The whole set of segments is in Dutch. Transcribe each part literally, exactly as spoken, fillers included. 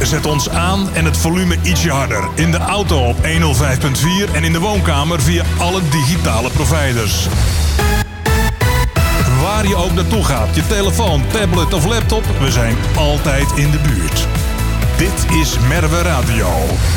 Zet ons aan en het volume ietsje harder. In de auto op honderdvijf komma vier en in de woonkamer via alle digitale providers. Waar je ook naartoe gaat, je telefoon, tablet of laptop, we zijn altijd in de buurt. Dit is Merwe Radio.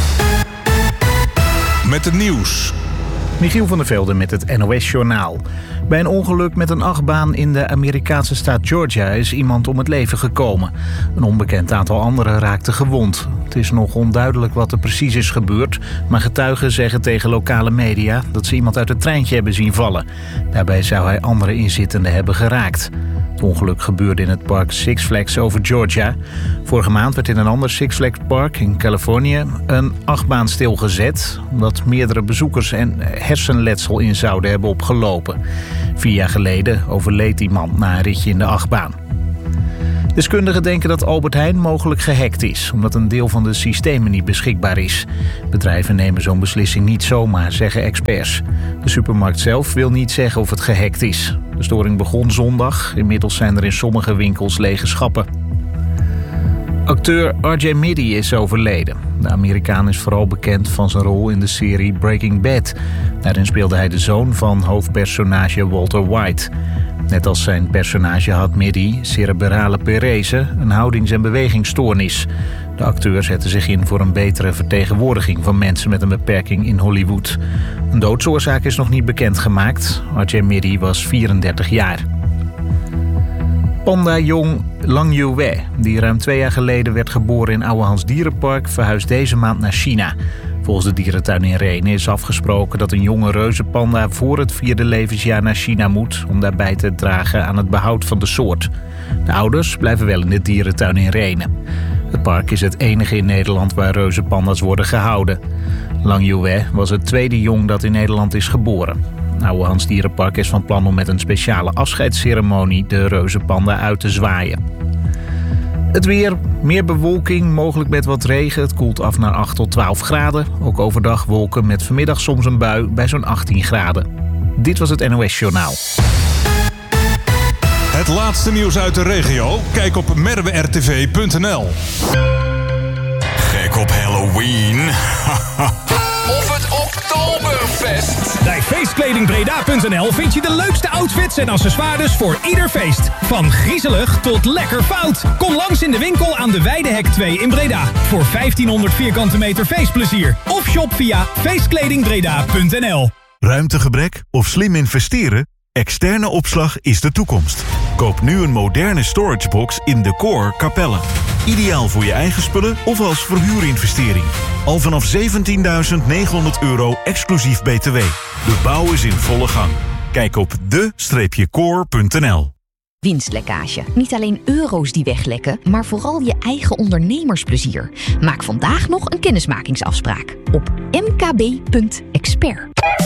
Met het nieuws. Michiel van der Velde met het N O S-journaal. Bij een ongeluk met een achtbaan in de Amerikaanse staat Georgia is iemand om het leven gekomen. Een onbekend aantal anderen raakten gewond. Het is nog onduidelijk wat er precies is gebeurd, maar getuigen zeggen tegen lokale media dat ze iemand uit het treintje hebben zien vallen. Daarbij zou hij andere inzittenden hebben geraakt. Het ongeluk gebeurde in het park Six Flags over Georgia. Vorige maand werd in een ander Six Flags park in Californië een achtbaan stilgezet, omdat meerdere bezoekers en hersenletsel in zouden hebben opgelopen. Vier jaar geleden overleed iemand na een ritje in de achtbaan. Deskundigen denken dat Albert Heijn mogelijk gehackt is, omdat een deel van de systemen niet beschikbaar is. Bedrijven nemen zo'n beslissing niet zomaar, zeggen experts. De supermarkt zelf wil niet zeggen of het gehackt is. De storing begon zondag. Inmiddels zijn er in sommige winkels lege schappen. Acteur R J Middy is overleden. De Amerikaan is vooral bekend van zijn rol in de serie Breaking Bad. Daarin speelde hij de zoon van hoofdpersonage Walter White. Net als zijn personage had Middy cerebrale parese, een houdings- en bewegingsstoornis. De acteur zette zich in voor een betere vertegenwoordiging van mensen met een beperking in Hollywood. Een doodsoorzaak is nog niet bekendgemaakt. R J Middy was vierendertig jaar. Panda-jong Lang Yu-wei, die ruim twee jaar geleden werd geboren in Ouwehands Dierenpark, verhuist deze maand naar China. Volgens de dierentuin in Renen is afgesproken dat een jonge reuzenpanda voor het vierde levensjaar naar China moet om daarbij te dragen aan het behoud van de soort. De ouders blijven wel in de dierentuin in Renen. Het park is het enige in Nederland waar reuzenpanda's worden gehouden. Lang Yu-wei was het tweede jong dat in Nederland is geboren. Ouwehands Dierenpark is van plan om met een speciale afscheidsceremonie de reuzenpanda uit te zwaaien. Het weer, meer bewolking, mogelijk met wat regen. Het koelt af naar acht tot twaalf graden. Ook overdag wolken met vanmiddag soms een bui bij zo'n achttien graden. Dit was het N O S-journaal. Het laatste nieuws uit de regio? Kijk op merwe r t v punt n l. Gek op Halloween. Of het Oktoberfest. Bij feestkleding breda punt n l vind je de leukste outfits en accessoires voor ieder feest. Van griezelig tot lekker fout. Kom langs in de winkel aan de Weidehek twee in Breda. Voor vijftienhonderd vierkante meter feestplezier. Of shop via feestkleding breda punt n l. Ruimtegebrek of slim investeren? Externe opslag is de toekomst. Koop nu een moderne storagebox in Decor Capelle. Ideaal voor je eigen spullen of als verhuurinvestering. Al vanaf zeventienduizend negenhonderd euro exclusief B T W. De bouw is in volle gang. Kijk op de core punt n l. Winstlekkage. Niet alleen euro's die weglekken, maar vooral je eigen ondernemersplezier. Maak vandaag nog een kennismakingsafspraak op m k b punt expert.